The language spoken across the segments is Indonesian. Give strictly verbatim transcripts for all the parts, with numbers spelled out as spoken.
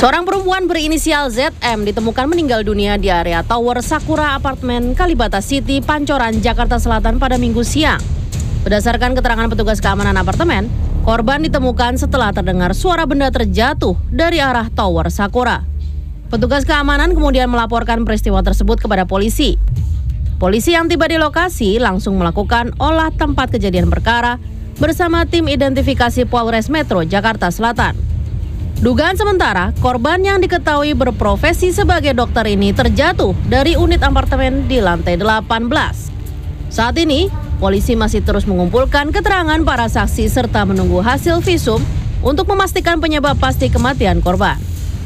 Seorang perempuan berinisial Z M ditemukan meninggal dunia di area Tower Sakura Apartemen Kalibata City, Pancoran, Jakarta Selatan pada Minggu siang. Berdasarkan keterangan petugas keamanan apartemen, korban ditemukan setelah terdengar suara benda terjatuh dari arah Tower Sakura. Petugas keamanan kemudian melaporkan peristiwa tersebut kepada polisi. Polisi yang tiba di lokasi langsung melakukan olah tempat kejadian perkara bersama tim identifikasi Polres Metro Jakarta Selatan. Dugaan sementara, korban yang diketahui berprofesi sebagai dokter ini terjatuh dari unit apartemen di lantai delapan belas. Saat ini, polisi masih terus mengumpulkan keterangan para saksi serta menunggu hasil visum untuk memastikan penyebab pasti kematian korban.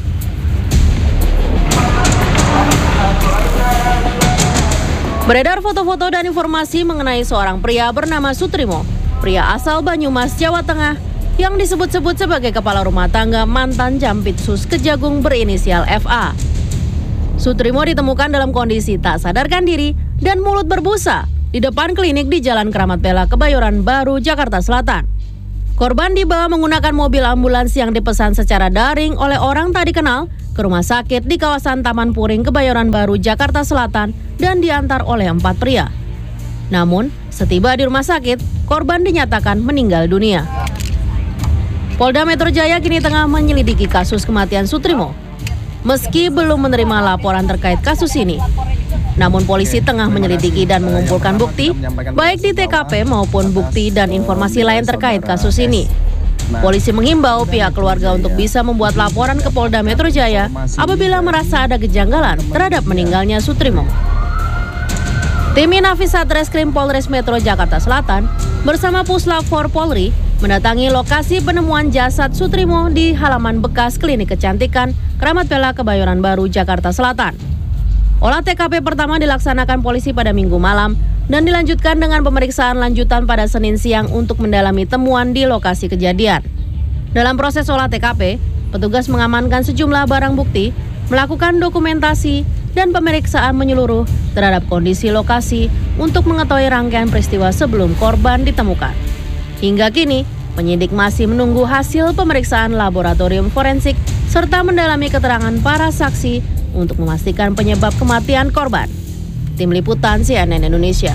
Beredar foto-foto dan informasi mengenai seorang pria bernama Sutrimo, pria asal Banyumas, Jawa Tengah, yang disebut-sebut sebagai kepala rumah tangga mantan Jampitsus Kejagung berinisial F A. Sutrimo ditemukan dalam kondisi tak sadarkan diri dan mulut berbusa di depan klinik di Jalan Keramat Bela, Kebayoran Baru, Jakarta Selatan. Korban dibawa menggunakan mobil ambulans yang dipesan secara daring oleh orang tak dikenal ke rumah sakit di kawasan Taman Puring, Kebayoran Baru, Jakarta Selatan dan diantar oleh empat pria. Namun, setiba di rumah sakit, korban dinyatakan meninggal dunia. Polda Metro Jaya kini tengah menyelidiki kasus kematian Sutrimo. Meski belum menerima laporan terkait kasus ini, namun polisi tengah menyelidiki dan mengumpulkan bukti, baik di T K P maupun bukti dan informasi lain terkait kasus ini. Polisi menghimbau pihak keluarga untuk bisa membuat laporan ke Polda Metro Jaya apabila merasa ada kejanggalan terhadap meninggalnya Sutrimo. Tim Inafis Satreskrim Polres Metro Jakarta Selatan bersama Puslap empat Polri mendatangi lokasi penemuan jasad Sutrimo di halaman bekas Klinik Kecantikan Keramat Bela, Kebayoran Baru, Jakarta Selatan. Olah T K P pertama dilaksanakan polisi pada Minggu malam dan dilanjutkan dengan pemeriksaan lanjutan pada Senin siang untuk mendalami temuan di lokasi kejadian. Dalam proses olah T K P, petugas mengamankan sejumlah barang bukti, melakukan dokumentasi dan pemeriksaan menyeluruh terhadap kondisi lokasi untuk mengetahui rangkaian peristiwa sebelum korban ditemukan. Hingga kini, penyidik masih menunggu hasil pemeriksaan laboratorium forensik serta mendalami keterangan para saksi untuk memastikan penyebab kematian korban. Tim Liputan C N N Indonesia.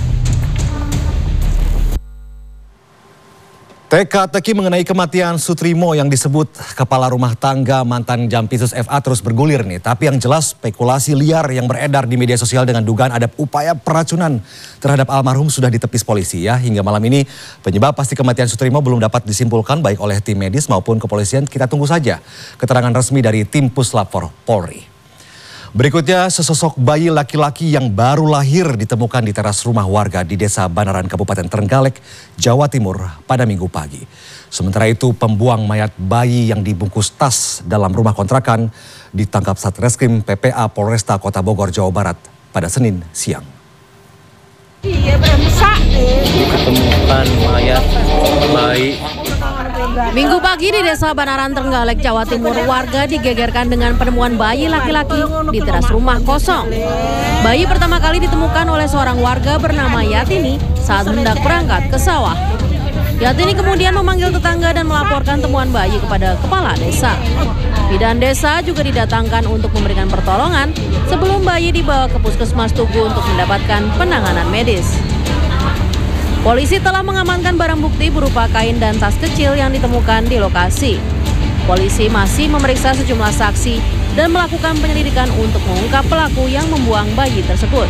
Teka-teki mengenai kematian Sutrimo yang disebut kepala rumah tangga mantan Jampitsus F A terus bergulir nih. Tapi yang jelas spekulasi liar yang beredar di media sosial dengan dugaan ada upaya peracunan terhadap almarhum sudah ditepis polisi ya. Hingga malam ini penyebab pasti kematian Sutrimo belum dapat disimpulkan baik oleh tim medis maupun kepolisian. Kita tunggu saja keterangan resmi dari tim Puslap empat Polri. Berikutnya, sesosok bayi laki-laki yang baru lahir ditemukan di teras rumah warga di Desa Banaran, Kabupaten Trenggalek, Jawa Timur pada Minggu pagi. Sementara itu, pembuang mayat bayi yang dibungkus tas dalam rumah kontrakan ditangkap Satreskrim P P A Polresta Kota Bogor, Jawa Barat pada Senin siang. Iya, beremsak deh. Ditemukan mayat bayi. Minggu pagi di Desa Banaran, Trenggalek, Jawa Timur, warga digegerkan dengan penemuan bayi laki-laki di teras rumah kosong. Bayi pertama kali ditemukan oleh seorang warga bernama Yatini saat hendak berangkat ke sawah. Yatini kemudian memanggil tetangga dan melaporkan temuan bayi kepada kepala desa. Bidan desa juga didatangkan untuk memberikan pertolongan sebelum bayi dibawa ke Puskesmas Tugu untuk mendapatkan penanganan medis. Polisi telah mengamankan barang bukti berupa kain dan tas kecil yang ditemukan di lokasi. Polisi masih memeriksa sejumlah saksi dan melakukan penyelidikan untuk mengungkap pelaku yang membuang bayi tersebut.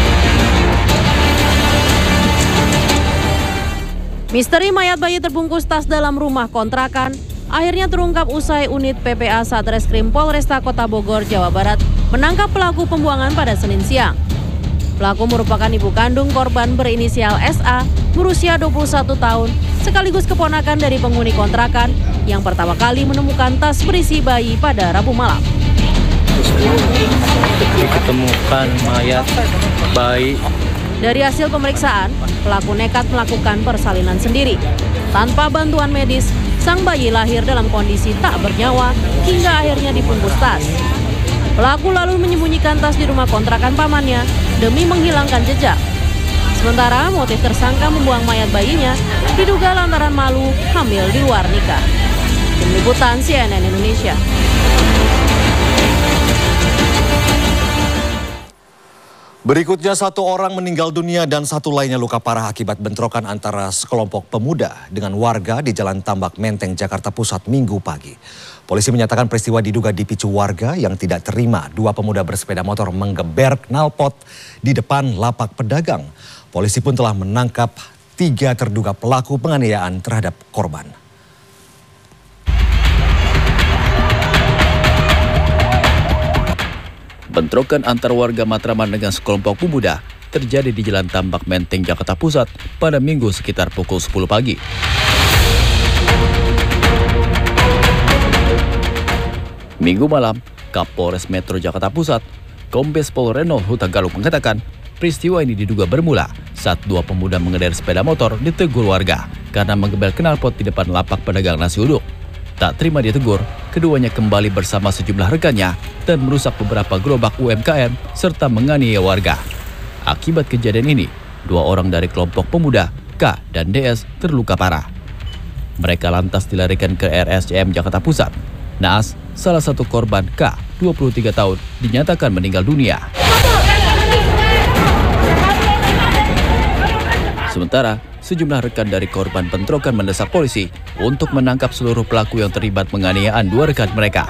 Misteri mayat bayi terbungkus tas dalam rumah kontrakan akhirnya terungkap usai unit P P A Satreskrim Polresta Kota Bogor, Jawa Barat menangkap pelaku pembuangan pada Senin siang. Pelaku merupakan ibu kandung korban berinisial S A berusia dua puluh satu tahun, sekaligus keponakan dari penghuni kontrakan yang pertama kali menemukan tas berisi bayi pada Rabu malam. Ditemukan mayat bayi. Dari hasil pemeriksaan, pelaku nekat melakukan persalinan sendiri. Tanpa bantuan medis, sang bayi lahir dalam kondisi tak bernyawa hingga akhirnya dibungkus tas. Pelaku lalu menyembunyikan tas di rumah kontrakan pamannya demi menghilangkan jejak. Sementara motif tersangka membuang mayat bayinya diduga lantaran malu hamil di luar nikah. Tim Liputan C N N Indonesia. Berikutnya, satu orang meninggal dunia dan satu lainnya luka parah akibat bentrokan antara sekelompok pemuda dengan warga di Jalan Tambak Menteng, Jakarta Pusat Minggu pagi. Polisi menyatakan peristiwa diduga dipicu warga yang tidak terima dua pemuda bersepeda motor menggeber knalpot di depan lapak pedagang. Polisi pun telah menangkap tiga terduga pelaku penganiayaan terhadap korban. Bentrokan antar warga Matraman dengan sekelompok pemuda terjadi di Jalan Tambak Menteng, Jakarta Pusat pada Minggu sekitar pukul sepuluh pagi. Minggu malam, Kapolres Metro Jakarta Pusat, Kombes Pol Renold Huta Galung mengatakan peristiwa ini diduga bermula saat dua pemuda mengendarai sepeda motor ditegur warga karena menggebel knalpot di depan lapak pedagang nasi uduk. Tak terima ditegur, keduanya kembali bersama sejumlah rekannya dan merusak beberapa gerobak U M K M serta menganiaya warga. Akibat kejadian ini, dua orang dari kelompok pemuda, K dan D S, terluka parah. Mereka lantas dilarikan ke R S C M Jakarta Pusat. Naas, salah satu korban K, dua puluh tiga tahun, dinyatakan meninggal dunia. Sementara, sejumlah rekan dari korban bentrokan mendesak polisi untuk menangkap seluruh pelaku yang terlibat penganiayaan dua rekan mereka.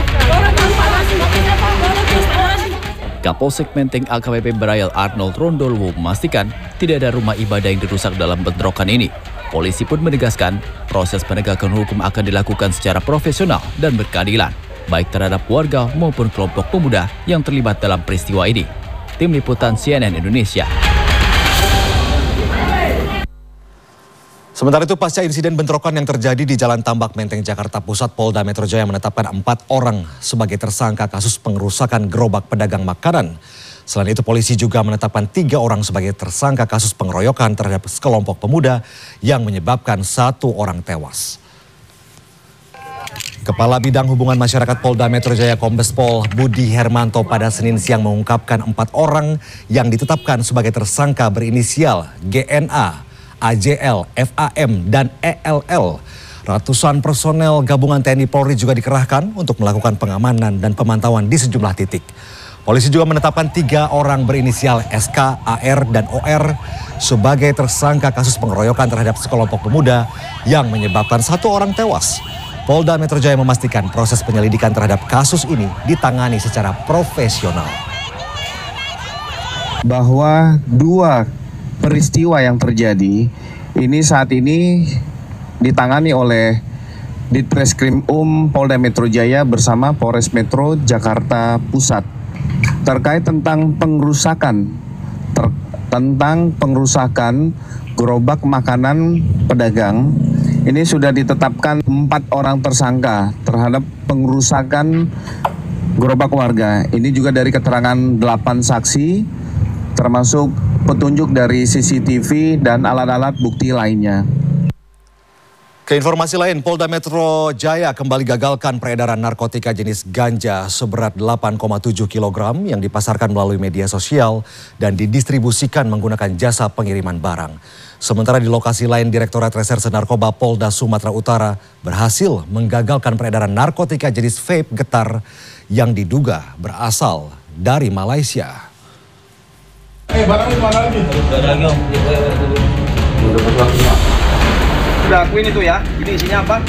Kapolsek Menteng A K B P Braille Arnold Rondolwo memastikan tidak ada rumah ibadah yang dirusak dalam bentrokan ini. Polisi pun menegaskan proses penegakan hukum akan dilakukan secara profesional dan berkeadilan, baik terhadap warga maupun kelompok pemuda yang terlibat dalam peristiwa ini. Tim Liputan C N N Indonesia. Sementara itu, pasca insiden bentrokan yang terjadi di Jalan Tambak Menteng, Jakarta Pusat, Polda Metro Jaya menetapkan empat orang sebagai tersangka kasus pengerusakan gerobak pedagang makanan. Selain itu, polisi juga menetapkan tiga orang sebagai tersangka kasus pengeroyokan terhadap sekelompok pemuda yang menyebabkan satu orang tewas. Kepala Bidang Hubungan Masyarakat Polda Metro Jaya Kombes Pol Budi Hermanto pada Senin siang mengungkapkan empat orang yang ditetapkan sebagai tersangka berinisial G N A, A J L, F A M, dan E L L. Ratusan personel gabungan T N I Polri juga dikerahkan untuk melakukan pengamanan dan pemantauan di sejumlah titik. Polisi juga menetapkan tiga orang berinisial S K, A R, dan O R sebagai tersangka kasus pengeroyokan terhadap sekelompok pemuda yang menyebabkan satu orang tewas. Polda Metro Jaya memastikan proses penyelidikan terhadap kasus ini ditangani secara profesional. Bahwa dua peristiwa yang terjadi ini saat ini ditangani oleh Ditreskrim Um Polda Metro Jaya bersama Polres Metro Jakarta Pusat terkait tentang pengerusakan ter, tentang pengerusakan gerobak makanan pedagang. Ini sudah ditetapkan empat orang tersangka terhadap pengerusakan gerobak warga. Ini juga dari keterangan delapan saksi termasuk petunjuk dari C C T V dan alat-alat bukti lainnya. Ke informasi lain, Polda Metro Jaya kembali gagalkan peredaran narkotika jenis ganja seberat delapan koma tujuh kilogram yang dipasarkan melalui media sosial dan didistribusikan menggunakan jasa pengiriman barang. Sementara di lokasi lain, Direktorat Reserse Narkoba Polda Sumatera Utara berhasil menggagalkan peredaran narkotika jenis vape getar yang diduga berasal dari Malaysia. Eh, barang itu mana lagi? Udah lagi, Om. Udah akuin itu ya. Ini isinya apa?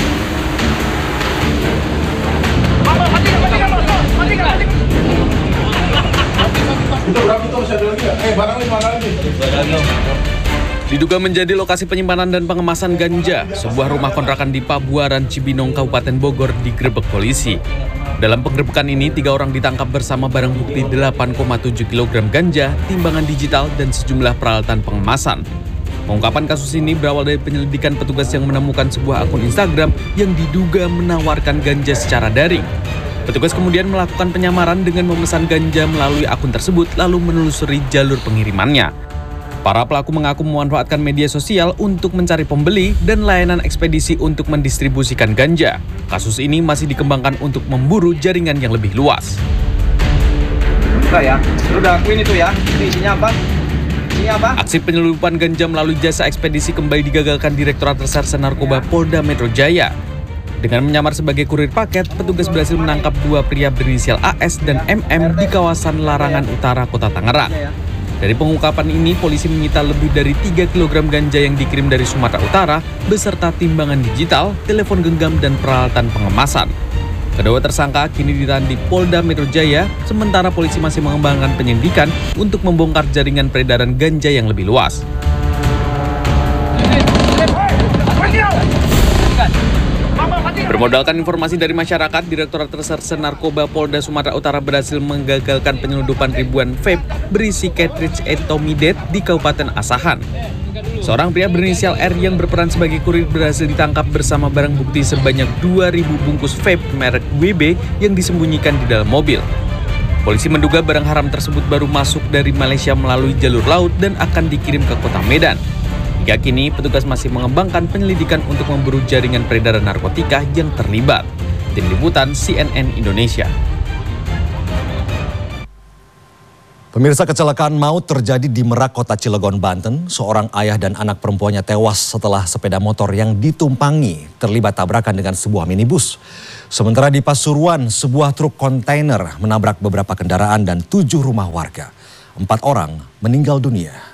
Itu berapa itu saya lagi ya? Eh, barang itu mana lagi? Udah lagi, Om. Diduga menjadi lokasi penyimpanan dan pengemasan ganja, sebuah rumah kontrakan di Pabuaran, Cibinong, Kabupaten Bogor digerebek polisi. Dalam penggerebekan ini, tiga orang ditangkap bersama barang bukti delapan koma tujuh kilogram ganja, timbangan digital, dan sejumlah peralatan pengemasan. Pengungkapan kasus ini berawal dari penyelidikan petugas yang menemukan sebuah akun Instagram yang diduga menawarkan ganja secara daring. Petugas kemudian melakukan penyamaran dengan memesan ganja melalui akun tersebut lalu menelusuri jalur pengirimannya. Para pelaku mengaku memanfaatkan media sosial untuk mencari pembeli dan layanan ekspedisi untuk mendistribusikan ganja. Kasus ini masih dikembangkan untuk memburu jaringan yang lebih luas. Udah ya, udah akuin itu ya. Ini isinya apa? Isinya apa? Aksi penyelundupan ganja melalui jasa ekspedisi kembali digagalkan Direktorat Reserse Narkoba Polda Metro Jaya. Dengan menyamar sebagai kurir paket, petugas berhasil menangkap dua pria berinisial A S dan M M di kawasan Larangan Utara, Kota Tangerang. Dari pengungkapan ini, polisi menyita lebih dari tiga kilogram ganja yang dikirim dari Sumatera Utara, beserta timbangan digital, telepon genggam, dan peralatan pengemasan. Kedua tersangka kini ditahan di Polda Metro Jaya, sementara polisi masih mengembangkan penyelidikan untuk membongkar jaringan peredaran ganja yang lebih luas. Bermodalkan informasi dari masyarakat, Direktorat Reserse Narkoba Polda Sumatera Utara berhasil menggagalkan penyeludupan ribuan vape berisi cartridge etomidate di Kabupaten Asahan. Seorang pria berinisial R yang berperan sebagai kurir berhasil ditangkap bersama barang bukti sebanyak dua ribu bungkus vape merek W B yang disembunyikan di dalam mobil. Polisi menduga barang haram tersebut baru masuk dari Malaysia melalui jalur laut dan akan dikirim ke kota Medan. Hingga kini, petugas masih mengembangkan penyelidikan untuk memburu jaringan peredaran narkotika yang terlibat. Tim Liputan C N N Indonesia. Pemirsa, kecelakaan maut terjadi di Merak, Kota Cilegon, Banten. Seorang ayah dan anak perempuannya tewas setelah sepeda motor yang ditumpangi terlibat tabrakan dengan sebuah minibus. Sementara di Pasuruan, sebuah truk kontainer menabrak beberapa kendaraan dan tujuh rumah warga. Empat orang meninggal dunia.